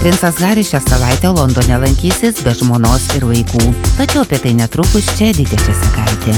Princas Haris šią savaitę Londone lankysis be žmonos ir vaikų. Tačiau apie tai netrukus čia Edita Česakaitė.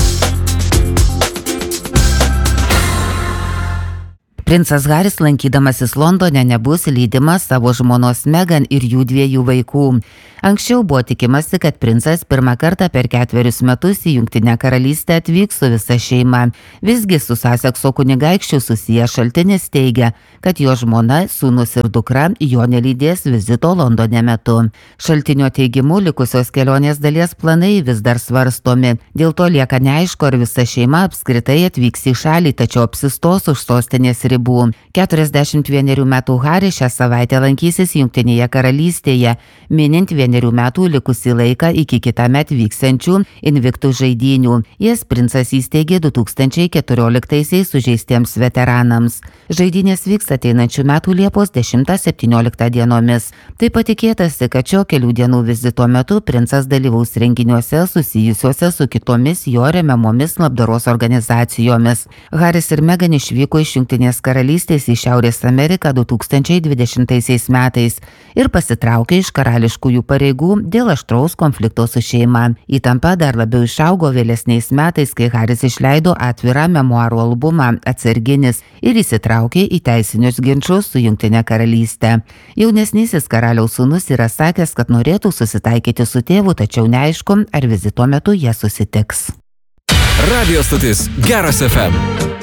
Princas Haris lankydamasis Londone nebus lydimas savo žmonos Meghan ir jų 2 vaikų. Anksčiau buvo tikimasi, kad princas pirmą kartą per 4 metus į Jungtinę karalystę atvyks su visa šeima. Visgi su Sasekso kunigaikščiu susijęs šaltinis teigia, kad jo žmona, sūnus ir dukra jo nelydės vizito Londone metu. Šaltinio teigimu likusios kelionės dalies planai vis dar svarstomi. Dėl to lieka neaišku, ar visa šeima apskritai atvyks į šalį, tačiau apsistos už sostinės ribų. 41 metų Haris šią savaitę lankysis Jungtinėje karalystėje, minint 1 metų likusį laiką iki kitąmet vyksiančių Invictus žaidynių. Jas princas įsteigė 2014-aisiais sužeistiems veteranams. Žaidynės vyks ateinančių metų Liepos 10-17 dienomis. Taip pat tikėtasi, kad šio kelių dienų vizito metu princas dalyvaus renginiuose susijusiuose su kitomis jo remiamomis labdaros organizacijomis. Haris ir Meghan išvyko iš Jungtinės karalystės į Šiaurės Ameriką 2020 metais ir pasitraukė iš karališkųjų pareigų dėl aštraus konflikto su šeima. Įtampa dar labiau išaugo vėlesniais metais, kai Haris išleido atvirą memuarų albumą Atsarginis ir įsitraukė į teisinius ginčus su Jungtine karalyste. Jaunesnysis karaliaus sūnus yra sakęs, kad norėtų susitaikyti su tėvu, tačiau neaišku, ar vizito metu jie susitiks. Radio stotis Geras FM.